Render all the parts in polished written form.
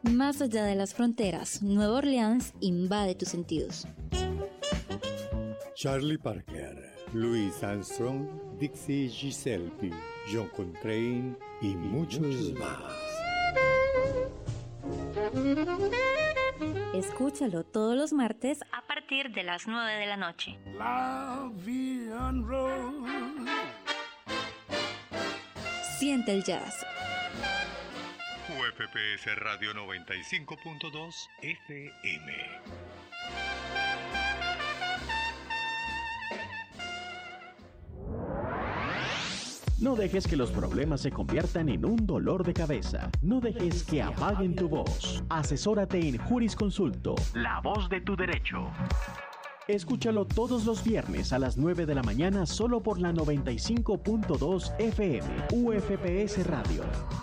Más allá de las fronteras, Nueva Orleans invade tus sentidos. Charlie Parker, Louis Armstrong, Dixie Gillespie, John Coltrane y muchos más. Escúchalo todos los martes a partir de las 9 de la noche. Siente el jazz. UFPS Radio 95.2 FM. No dejes que los problemas se conviertan en un dolor de cabeza. No dejes que apaguen tu voz. Asesórate en Jurisconsulto, la voz de tu derecho. Escúchalo todos los viernes a las 9 de la mañana solo por la 95.2 FM, UFPS Radio.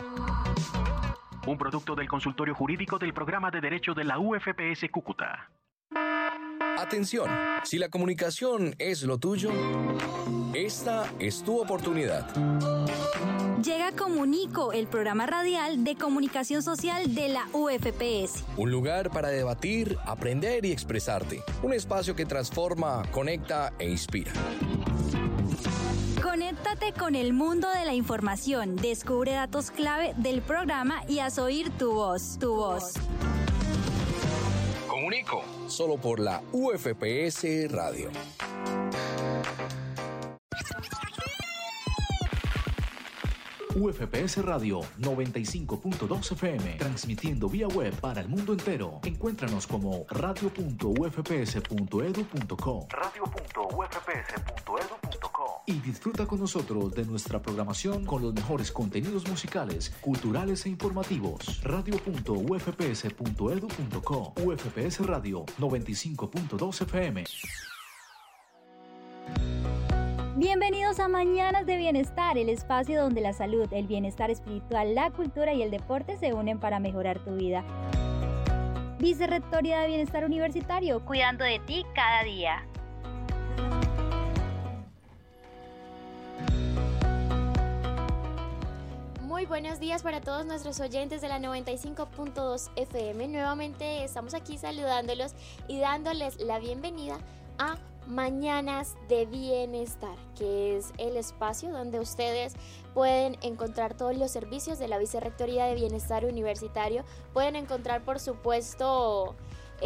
Un producto del consultorio jurídico del programa de derecho de la UFPS Cúcuta. Atención, si la comunicación es lo tuyo, esta es tu oportunidad. Llega Comunico, el programa radial de comunicación social de la UFPS. Un lugar para debatir, aprender y expresarte. Un espacio que transforma, conecta e inspira. Conéctate con el mundo de la información, descubre datos clave del programa y haz oír tu voz, tu voz. Comunico, solo por la UFPS Radio. UFPS Radio 95.2 FM, transmitiendo vía web para el mundo entero. Encuéntranos como radio.ufps.edu.co y disfruta con nosotros de nuestra programación con los mejores contenidos musicales, culturales e informativos. radio.ufps.edu.co. UFPS Radio 95.2 FM. Bienvenidos a Mañanas de Bienestar, el espacio donde la salud, el bienestar espiritual, la cultura y el deporte se unen para mejorar tu vida. Vicerrectoría de Bienestar Universitario, cuidando de ti cada día. Muy buenos días para todos nuestros oyentes de la 95.2 FM. Nuevamente estamos aquí saludándolos y dándoles la bienvenida a Mañanas de Bienestar, que es el espacio donde ustedes pueden encontrar todos los servicios de la Vicerrectoría de Bienestar Universitario. Pueden encontrar, por supuesto,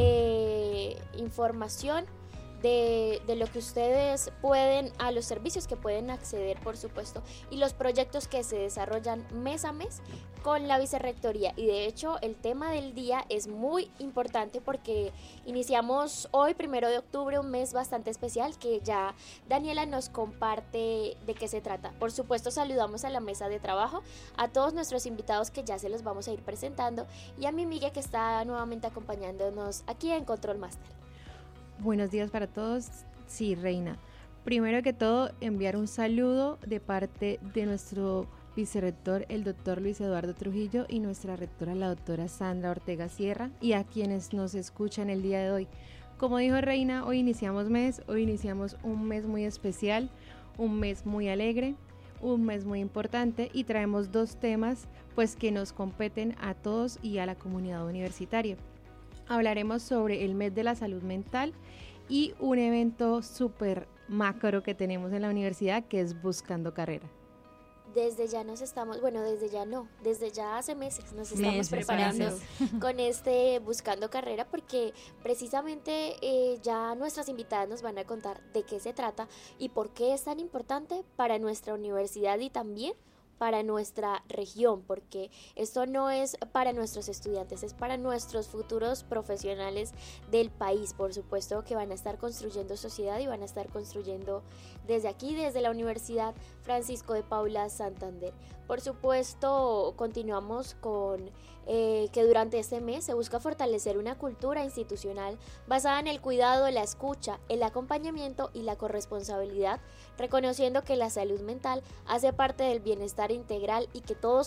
información de lo que ustedes pueden, a los servicios que pueden acceder, por supuesto, y los proyectos que se desarrollan mes a mes con la Vicerrectoría. Y de hecho el tema del día es muy importante porque iniciamos hoy, 1 de octubre, un mes bastante especial que ya Daniela nos comparte de qué se trata. Por supuesto, saludamos a la mesa de trabajo, a todos nuestros invitados que ya se los vamos a ir presentando, y a mi Miguel, que está nuevamente acompañándonos aquí en Control Master. Buenos días para todos. Sí, Reina. Primero que todo, enviar un saludo de parte de nuestro vicerrector, el doctor Luis Eduardo Trujillo, y nuestra rectora, la doctora Sandra Ortega Sierra, y a quienes nos escuchan el día de hoy. Como dijo Reina, hoy iniciamos un mes muy especial, un mes muy alegre, un mes muy importante, y traemos dos temas pues que nos competen a todos y a la comunidad universitaria. Hablaremos sobre el mes de la salud mental y un evento súper macro que tenemos en la universidad, que es Buscando Carrera. Desde ya desde ya hace meses nos estamos preparando con este Buscando Carrera, porque precisamente ya nuestras invitadas nos van a contar de qué se trata y por qué es tan importante para nuestra universidad y también para nuestra región, porque esto no es para nuestros estudiantes, es para nuestros futuros profesionales del país, por supuesto, que van a estar construyendo sociedad y van a estar construyendo desde aquí, desde la Universidad Francisco de Paula Santander. Por supuesto, continuamos con que durante este mes se busca fortalecer una cultura institucional basada en el cuidado, la escucha, el acompañamiento y la corresponsabilidad, reconociendo que la salud mental hace parte del bienestar integral y que todos